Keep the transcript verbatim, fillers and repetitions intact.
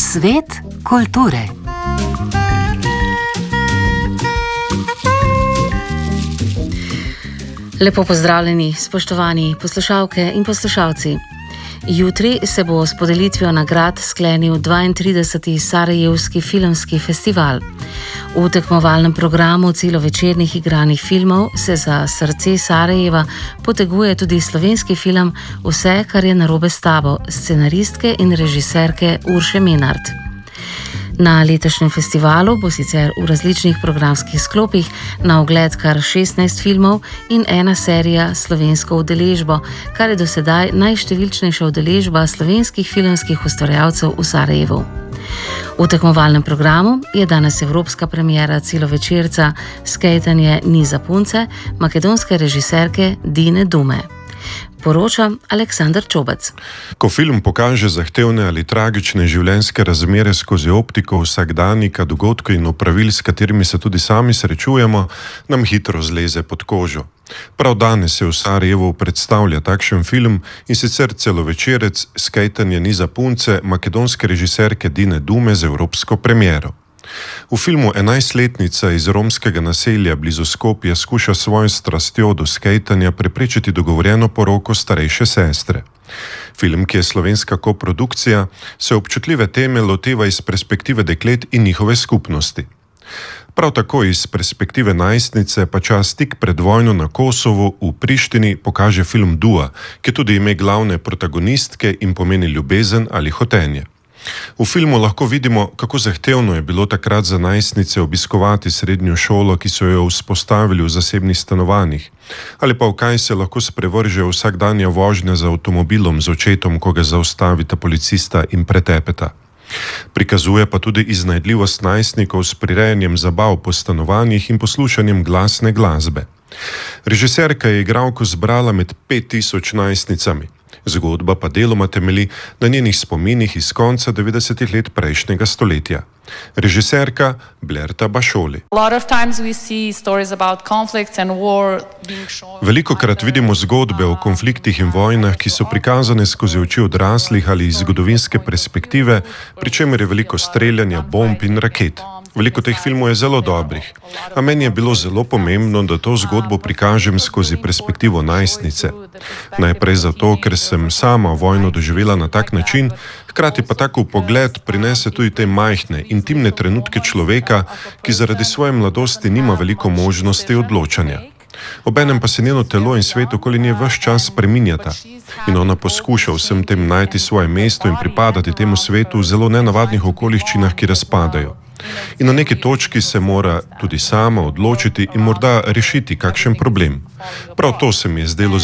Svet kulture. Lepo pozdravljeni, spoštovani poslušalke in poslušalci. Jutri se bo s podelitvijo nagrad sklenil dvaintrideseti Sarajevski filmski festival. V tekmovalnem programu celovečernih igranih filmov se za srce Sarajeva poteguje tudi slovenski film Vse, kar je narobe s tabo, scenaristke in režiserke Urše Menart. Na letošnjem festivalu bo sicer v različnih programskih sklopih na ogled kar šestnajst filmov in ena serija s slovensko udeležbo, kar je do sedaj najštevilčnejša udeležba slovenskih filmskih ustvarjalcev v Sarajevu. V tekmovalnem programu je danes evropska premiera celovečerca Skejtanje ni za punce makedonske režiserke Dine Dume. Poroča Aleksandar Čobec. Ko film pokaže zahtevne ali tragične življenjske razmere skozi optiko vsakdanjika, dogodkov in opravil, s katerimi se tudi sami srečujemo, nam hitro zleze pod kožo. Prav danes se v Sarajevu predstavlja takšen film, in sicer celovečerec Skejtanje ni za punce makedonske režiserke Dine Dume z evropsko premiero. V filmu enajstletnica iz romskega naselja blizu Skopja skuša svojo strastjo do skejtanja preprečiti dogovorjeno poroko starejše sestre. Film, ki je slovenska koprodukcija, se občutljive teme loteva iz perspektive deklet in njihove skupnosti. Prav tako iz perspektive najstnice pa čas tik pred vojno na Kosovu v Prištini pokaže film Dua, ki tudi ime glavne protagonistke in pomeni ljubezen ali hotenje. V filmu lahko vidimo, kako zahtevno je bilo takrat za najstnice obiskovati srednjo šolo, ki so jo vzpostavili v zasebnih stanovanjih, ali pa v kaj se lahko sprevrže vsakdanja vožnja z avtomobilom z očetom, ko ga zaustavita policista in pretepeta. Prikazuje pa tudi iznajdljivost najstnikov s prirejanjem zabav po stanovanjih in poslušanjem glasne glasbe. Režiserka je igralko zbrala med pet tisoč najstnicami. Zgodba pa deloma temelji na njenih spominih iz konca devetdesetih let prejšnjega stoletja. Režiserka Blerta Bašoli. Velikokrat vidimo zgodbe o konfliktih in vojnah, ki so prikazane skozi oči odraslih ali iz zgodovinske perspektive, pri čemer je veliko streljanja, bomb in raket. Veliko teh filmov je zelo dobrih, a meni je bilo zelo pomembno, da to zgodbo prikažem skozi perspektivo najstnice. Najprej zato, ker sem sama vojno doživela na tak način, hkrati pa tako pogled prinese tudi te majhne, intimne trenutke človeka, ki zaradi svoje mladosti nima veliko možnosti odločanja. Obenem pa se njeno telo in svet okoli nje ves čas spreminjata. In ona poskuša vsem tem najti svoje mesto in pripadati temu svetu v zelo nenavadnih okoliščinah, ki razpadajo. In na neki točki se mora tudi sama odločiti in morda rešiti kakšen problem. Prav to se mi je zdelo